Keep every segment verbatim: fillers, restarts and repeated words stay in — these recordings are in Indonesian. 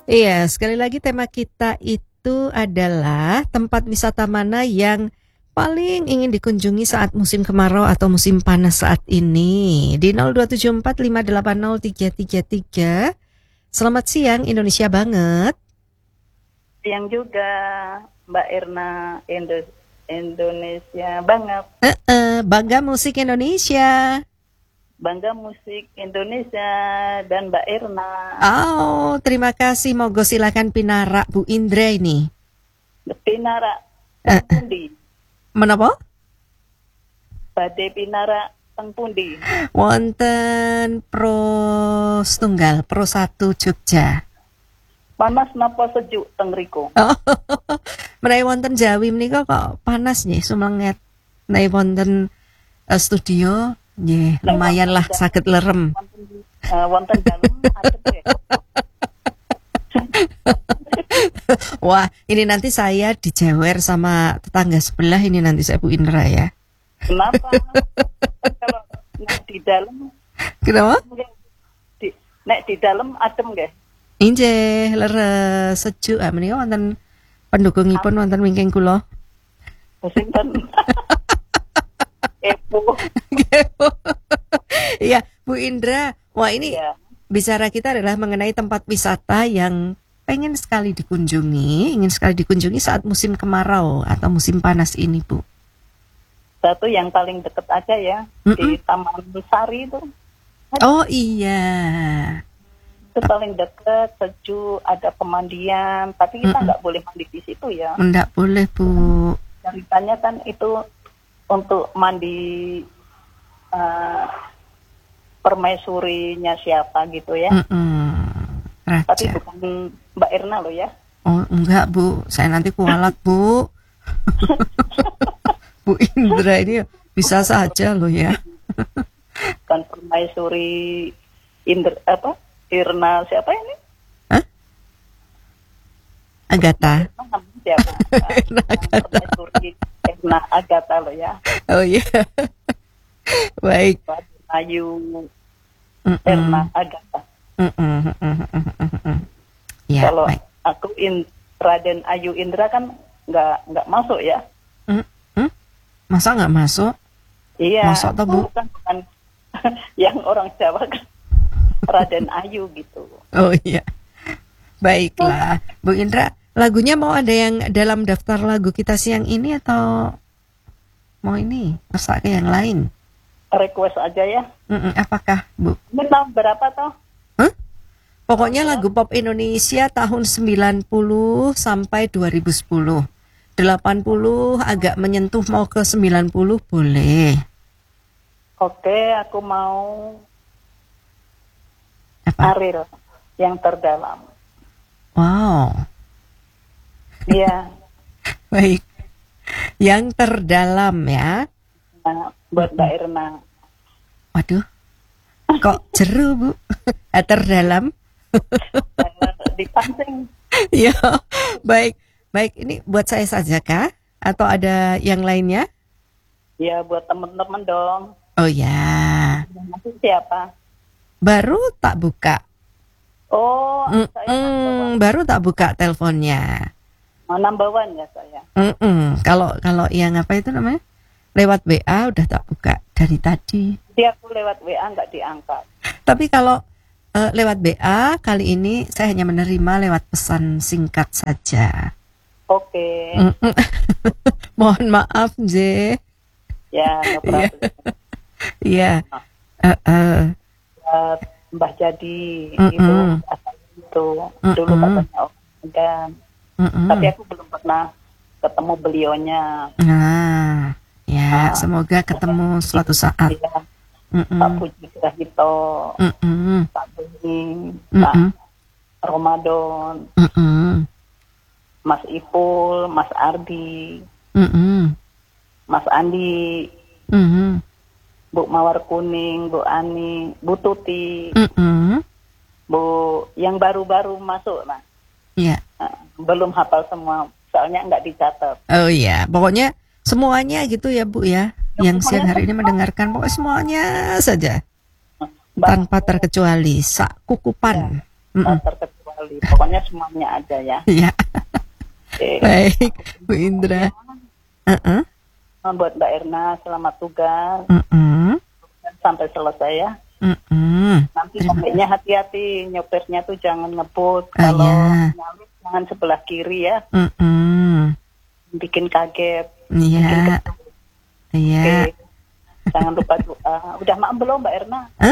Iya, sekali lagi tema kita itu adalah tempat wisata mana yang paling ingin dikunjungi saat musim kemarau atau musim panas saat ini. Di nol dua tujuh empat lima delapan nol tiga tiga tiga. Selamat siang Indonesia banget. Siang juga Mbak Erna, Indo- Indonesia banget. Eh, eh, bangga musik Indonesia. Bangga musik Indonesia dan Mbak Erna. Oh, terima kasih. Mogo silakan Pinara Bu Indra ini. Pinara Eh, teng pundi. Menapa? Badhe Pinara teng pundi. Wonten Pro Setunggal, Pro satu Jogja. Panas napa sejuk teng riko. Oh, menawi wonten Jawi menika kok panas nggih sumenget. Menawi wonten uh, studio nggih lumayan lah saged lerem. Wonten uh, wonten dalem adem nggih. Wah, ini nanti saya dijewer sama tetangga sebelah ini nanti saya Bu Indra ya. Kenapa? Kalau nek di dalam Kenapa? di, nek di dalam adem nggih. Injih, leres sejuk. Ah menika wonten pendukungipun wonten wingking kula. Sinten? Epo. Iya, Bu Indra. Wah, ini Ya. bicara kita adalah mengenai tempat wisata yang pengen sekali dikunjungi, ingin sekali dikunjungi saat musim kemarau atau musim panas ini, Bu. Satu yang paling deket aja ya, Mm-mm. di Taman Sari itu. Oh iya. Itu paling deket, sejuk, ada pemandian, tapi kita nggak boleh mandi di situ ya. Enggak boleh, Bu. Ceritanya kan itu untuk mandi uh, permaisurinya siapa gitu ya. Mm-mm. Tapi Raja. bukan Mbak Erna loh ya. Oh enggak, Bu. Saya nanti kualat, Bu. Bu Indra ini bisa saja loh ya. Kan permaisuri Indra apa? Irna siapa ini? Hah? Agatha. Namanya siapa? Irna Agatha. Permaisuri Erna Agatha loh ya. Oh iya. Baik. Ayu Mm-mm. Erna Agatha. Mm-mm, mm-mm, mm-mm, mm-mm. Ya, Kalau baik. aku in, Raden Ayu Indra kan nggak nggak masuk ya. Mm, mm? Masa nggak masuk? Iya. Masuk toh, Bu? Bukan, bukan yang orang Jawa kan Raden Ayu gitu. Oh iya. Baiklah, Bu Indra. Lagunya mau ada yang dalam daftar lagu kita siang ini atau mau ini masak ke yang lain? Request aja ya. Mm-mm, apakah, Bu? Ini tahun berapa toh? Hah? Pokoknya lagu pop Indonesia tahun sembilan puluh sampai dua ribu sepuluh. delapan puluh agak menyentuh mau ke sembilan puluh boleh. Oke, aku mau Apa? Ariel yang terdalam. Wow. Iya. Baik. Yang terdalam ya. Nah, buat Mbak Erna. Waduh. Kok jeru, Bu? Terdalam. Eh, dipancing. Ya, baik. Baik, ini buat saya saja kah? Atau ada yang lainnya? Ya buat temen-temen dong. Oh ya. Nanti siapa? Baru tak buka. Oh, saya Mm-mm, baru tak buka teleponnya. number one ya saya. Mm-mm. Kalau kalau yang apa itu namanya? Lewat W A udah tak buka dari tadi. Jadi aku lewat W A nggak diangkat. Tapi kalau eh, lewat W A kali ini saya hanya menerima lewat pesan singkat saja. Oke. Mm-mm. Mohon maaf, J. Ya, no problem. Iya. Eh, eh. Buat Mbah Jadi Mm-mm. itu asal itu dulu Mm-mm. katanya orang dan Mm-mm. tapi aku belum pernah ketemu beliaunya. Nah, ya Ah. semoga ketemu suatu saat. Ya, Pak Mm-mm. Puji Grahito, Mm-mm. Pak Beni, Pak Mm-mm. Ramadan, Mm-mm. Mas Ipul, Mas Ardi, Mm-mm. Mas Andi, Mm-mm. Bu Mawar Kuning, Bu Ani, Bu Tuti, Mm-mm. Bu yang baru-baru masuk lah. Ya. Nah, belum hafal semua, soalnya nggak dicatat. Oh iya, pokoknya semuanya gitu ya Bu ya. Yang siang Semuanya hari ini mendengarkan pokoknya semuanya saja Mbak, tanpa terkecuali sak kukupan. Mm-mm. tak terkecuali. beli. Pokoknya semuanya ada ya. Iya. Oke. Baik, Bu Indra. Uh-uh. Buat Mbak Erna, selamat tugas Uh-uh. sampai selesai ya. Uh-uh. Nanti sampainya hati-hati, nyopirnya tuh jangan ngebut. Oh, Kalau ya. nyalip jangan sebelah kiri ya, Uh-uh. bikin kaget. Iya. Iya. Oke. Jangan lupa doa. Udah makan belum Mbak Erna? Hah?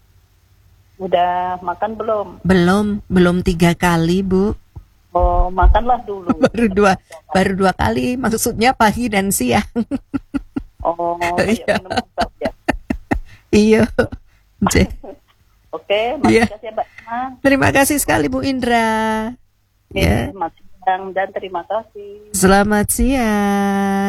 Udah makan belum? Belum, belum tiga kali, Bu. Oh, makanlah dulu. Baru dua, baru dua kali. Maksudnya pagi dan siang. Oh, Iya. ya, minum obat ya. Iya. J- Oke, Iya. makasih ya Mbak Erna. Terima kasih sekali Bu Indra. Oke, Ya, Mas Bang, dan terima kasih. selamat siang.